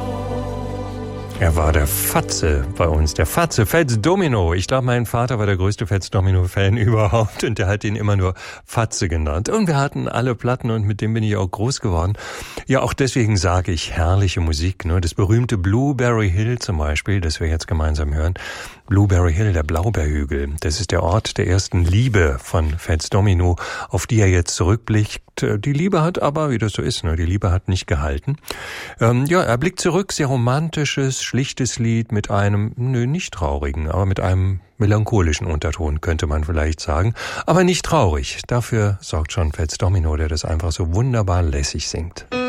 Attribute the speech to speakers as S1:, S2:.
S1: Er war der Fatze bei uns, der Fatze, Fats Domino. Ich glaube, mein Vater war der größte Fats Domino-Fan überhaupt und der hat ihn immer nur Fatze genannt. Und wir hatten alle Platten und mit dem bin ich auch groß geworden. Ja, auch deswegen sage ich herrliche Musik. Ne? Das berühmte Blueberry Hill zum Beispiel, das wir jetzt gemeinsam hören. Blueberry Hill, der Blaubeerhügel. Das ist der Ort der ersten Liebe von Fats Domino, auf die er jetzt zurückblickt. Die Liebe hat aber, wie das so ist, ne, die Liebe hat nicht gehalten. Er blickt zurück, sehr romantisches, schlichtes Lied mit einem, nicht traurigen, aber mit einem melancholischen Unterton, könnte man vielleicht sagen. Aber nicht traurig. Dafür sorgt schon Fats Domino, der das einfach so wunderbar lässig singt.